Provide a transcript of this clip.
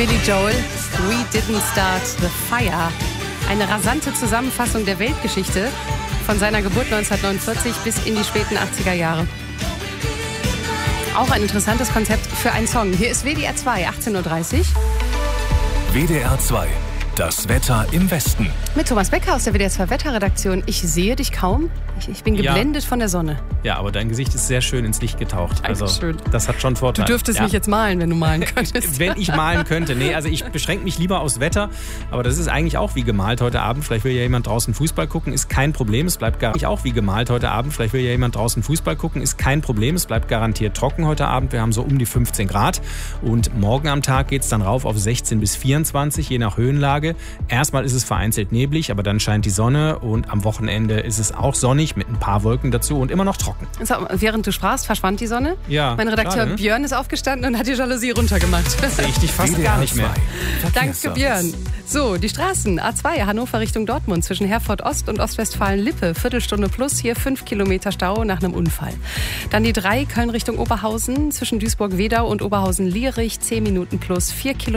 Billy Joel, We Didn't Start the Fire. Eine rasante Zusammenfassung der Weltgeschichte von seiner Geburt 1949 bis in die späten 80er Jahre. Auch ein interessantes Konzept für einen Song. Hier ist WDR 2, 18.30 Uhr. WDR 2, das Wetter im Westen. Mit Thomas Becker aus der WDR 2 Wetterredaktion. Ich sehe dich kaum. Ich bin geblendet von der Sonne. Ja, aber dein Gesicht ist sehr schön ins Licht getaucht. Also, Dankeschön. das hat schon Vorteile. Du dürftest mich jetzt malen, wenn du malen könntest. Wenn ich malen könnte. Nee, also ich beschränke mich lieber aufs Wetter. Aber das ist eigentlich auch wie gemalt heute Abend. Vielleicht will ja jemand draußen Fußball gucken. Ist kein Problem. Es bleibt garantiert auch wie gemalt heute Abend. Vielleicht will ja jemand draußen Fußball gucken. Ist kein Problem. Es bleibt garantiert trocken heute Abend. Wir haben so um die 15 Grad. Und morgen am Tag geht es dann rauf auf 16 bis 24, je nach Höhenlage. Erstmal ist es vereinzelt neblig, aber dann scheint die Sonne. Und am Wochenende ist es auch sonnig mit ein paar Wolken dazu und immer noch trocken. So, während du sprachst, verschwand die Sonne. Ja, mein Redakteur gerade. Björn ist aufgestanden und hat die Jalousie runtergemacht. Sehe ich dich fast gar nicht mehr. Danke, Björn. So, die Straßen. A2 Hannover Richtung Dortmund zwischen Herford Ost und Ostwestfalen-Lippe. Viertelstunde plus, hier 5 Kilometer Stau nach einem Unfall. Dann die 3 Köln Richtung Oberhausen zwischen Duisburg-Wedau und Oberhausen-Lierich. 10 Minuten plus, 4 Kilometer.